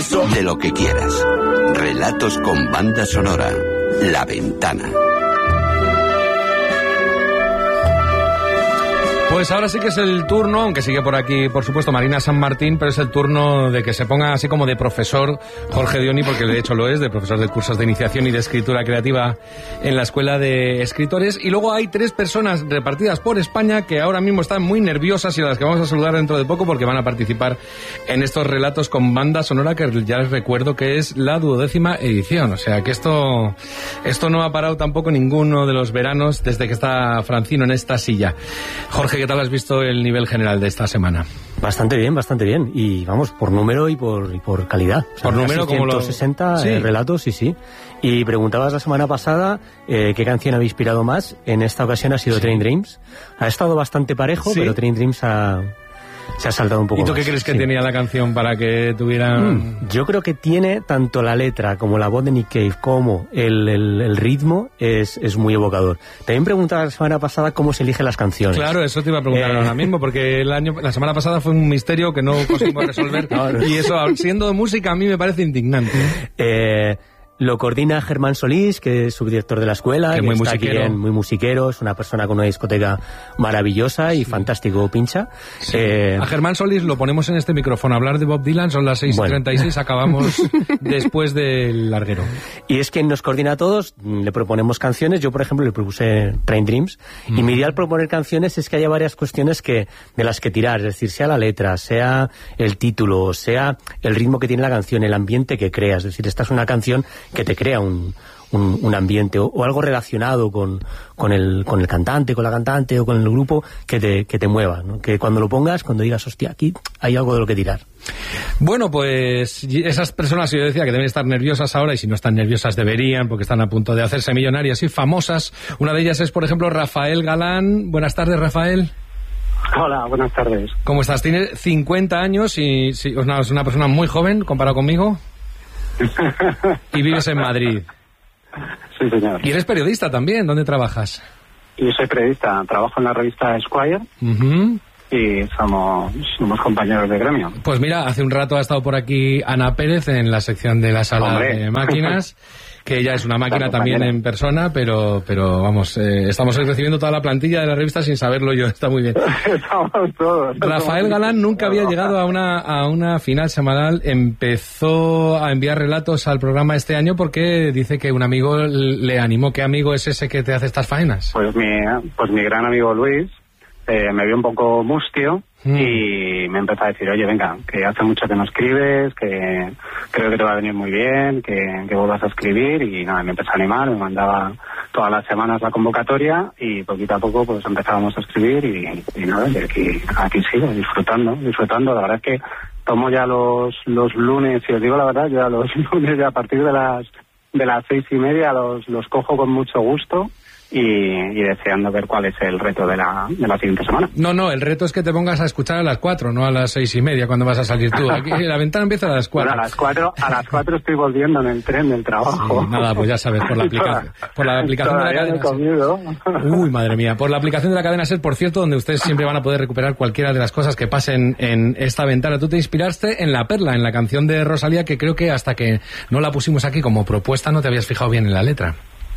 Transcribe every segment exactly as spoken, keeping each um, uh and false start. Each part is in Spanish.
De lo que quieras. Relatos con banda sonora. La Ventana. Pues ahora sí que es el turno, aunque sigue por aquí, por supuesto, Marina San Martín, pero es el turno de que se ponga así como de profesor Jorge Dioni, porque de hecho lo es, de profesor de cursos de iniciación y de escritura creativa en la Escuela de Escritores. Y luego hay tres personas repartidas por España que ahora mismo están muy nerviosas y a las que vamos a saludar dentro de poco porque van a participar en estos relatos con banda sonora, que ya les recuerdo que es la duodécima edición. O sea que esto, esto no ha parado tampoco ninguno de los veranos desde que está Francino en esta silla. Jorge, ¿qué tal has visto el nivel general de esta semana? Bastante bien, bastante bien. Y vamos, por número y por, y por calidad. O sea, por número, como los ciento sesenta ¿Sí? eh, relatos, sí, sí. Y preguntabas la semana pasada eh, qué canción había inspirado más. En esta ocasión ha sido sí. Train Dreams. Ha estado bastante parejo, ¿sí? Pero Train Dreams ha... se ha saltado un poco. ¿Y tú más. qué crees que sí. tenía la canción para que tuviera...? Mm, yo creo que tiene tanto la letra como la voz de Nick Cave como el, el, el ritmo es, es muy evocador. También preguntaba la semana pasada cómo se eligen las canciones. Claro, eso te iba a preguntar eh... ahora mismo, porque el año, la semana pasada fue un misterio que no conseguimos resolver. no, no. Y eso, siendo de música, a mí me parece indignante. Eh... Lo coordina Germán Solís, que es subdirector de la escuela, que, que muy está musiquero. Aquí en, muy musiquero, es una persona con una discoteca maravillosa y sí. fantástico pincha. Sí. Eh, a Germán Solís lo ponemos en este micrófono a hablar de Bob Dylan, son las seis y treinta y seis, bueno. Acabamos después del larguero. Y es quien nos coordina a todos, le proponemos canciones, yo por ejemplo le propuse Train Dreams, mm. y mi idea al proponer canciones es que haya varias cuestiones que de las que tirar, es decir, sea la letra, sea el título, sea el ritmo que tiene la canción, el ambiente que crea, es decir, esta es una canción que te crea un, un, un ambiente o, o algo relacionado con, con, el, con el cantante, con la cantante o con el grupo que te, que te mueva, ¿no? Que cuando lo pongas, cuando digas, hostia, aquí hay algo de lo que tirar. Bueno, pues esas personas, yo decía que deben estar nerviosas ahora, y si no están nerviosas deberían, porque están a punto de hacerse millonarias y famosas. Una de ellas es, por ejemplo, Rafael Galán. Buenas tardes, Rafael. Hola, buenas tardes. ¿Cómo estás? Tienes cincuenta años y es una, es una persona muy joven comparado conmigo. Y vives en Madrid. Sí, señor. Y eres periodista también. ¿Dónde trabajas? Yo soy periodista. Trabajo en la revista Esquire. Uh-huh. Y somos, somos compañeros de gremio. Pues mira, hace un rato ha estado por aquí Ana Pérez en la sección de la sala Hombre. de máquinas. Que ella es una máquina también en persona, pero pero vamos, eh, estamos recibiendo toda la plantilla de la revista sin saberlo yo, está muy bien. Estamos todos. Rafael Galán nunca había llegado a una a una final semanal, empezó a enviar relatos al programa este año porque dice que un amigo le animó. ¿Qué amigo es ese que te hace estas faenas? Pues mi, pues mi gran amigo Luis eh, me vio un poco mustio. Mm. Y me empezó a decir, oye, venga, que hace mucho que no escribes, que creo que te va a venir muy bien, que, que vuelvas a escribir. Y nada, me empezó a animar, me mandaba todas las semanas la convocatoria y poquito a poco pues empezábamos a escribir y, y nada, y aquí, aquí sigo, disfrutando, disfrutando. La verdad es que tomo ya los, los lunes, si os digo la verdad, yo ya los lunes ya a partir de las de las seis y media los, los cojo con mucho gusto. Y, y deseando ver cuál es el reto de la, de la siguiente semana. No, no, el reto es que te pongas a escuchar a las cuatro, no a las seis y media cuando vas a salir tú. Aquí, la ventana empieza a las cuatro. Bueno, a las cuatro, a las cuatro estoy volviendo en el tren del trabajo. Sí, nada, pues ya sabes, por la aplicación, por la aplicación de la cadena SER. Uy, madre mía, por la aplicación de la cadena SER, por cierto, donde ustedes siempre van a poder recuperar cualquiera de las cosas que pasen en esta ventana. Tú te inspiraste en La Perla, en la canción de Rosalía, que creo que hasta que no la pusimos aquí como propuesta no te habías fijado bien en la letra.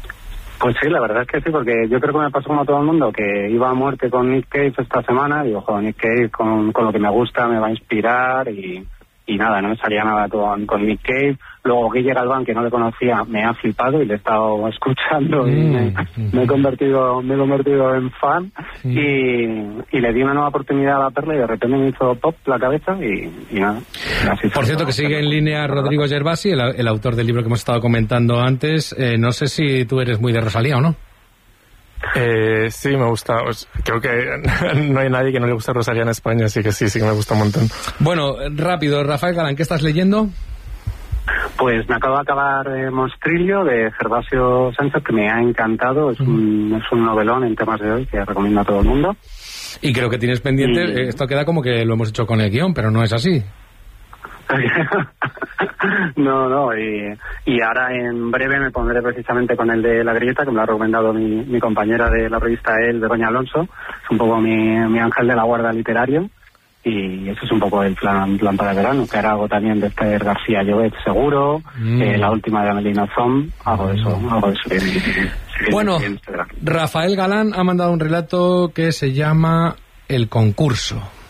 Pues sí, la verdad es que sí, porque yo creo que me pasó como a todo el mundo, que iba a muerte con Nick Cave esta semana, digo, joder, Nick Cave con, con lo que me gusta me va a inspirar y, y nada, no me salía nada con, con Nick Cave. Luego Guille Galván, que no le conocía, me ha flipado y le he estado escuchando mm, y me, mm. me he convertido me he convertido en fan mm. y, y le di una nueva oportunidad a La Perla y de repente me hizo pop la cabeza y, y nada. Así Por cierto, que sigue en línea Rodrigo Gervasi, el, el autor del libro que hemos estado comentando antes. Eh, no sé si tú eres muy de Rosalía o no. Eh, sí, me gusta. Pues, creo que no hay nadie que no le guste Rosalía en España, así que sí, sí que me gusta un montón. Bueno, rápido, Rafael Galán, ¿qué estás leyendo? Pues me acabo de acabar eh, Monstrillo de Gervasio Sánchez, que me ha encantado. Es un, es un novelón en temas de hoy que recomiendo a todo el mundo. Y creo que tienes pendiente, y... eh, esto queda como que lo hemos hecho con el guión, pero no es así. no, no, y, y ahora en breve me pondré precisamente con el de La Grieta, que me lo ha recomendado mi, mi compañera de la revista El, Begoña Alonso. Es un poco mi, mi ángel de la guarda literario. y ese es un poco el plan plan para el verano, que hará algo también de Esther García Llobet seguro, mm. eh, la última de Amelina Zom, algo de eso, algo de eso. Bien, bien, bien, bueno, bien, Rafael Galán ha mandado un relato que se llama El concurso.